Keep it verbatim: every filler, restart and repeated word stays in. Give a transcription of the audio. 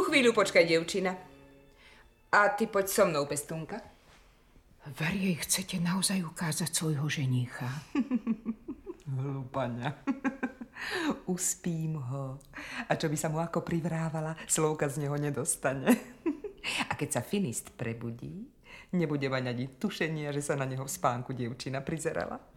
Tu chvíľu počkaj, dievčina. A ty poď so mnou, pestúnka. Ver jej, chcete naozaj ukázať svojho ženícha? Hlúpaňa. Uspím ho. A čo by sa mu ako privrávala, slovka z neho nedostane. A keď sa finist prebudí, nebude mať ani tušenia, že sa na neho v spánku dievčina prizerala.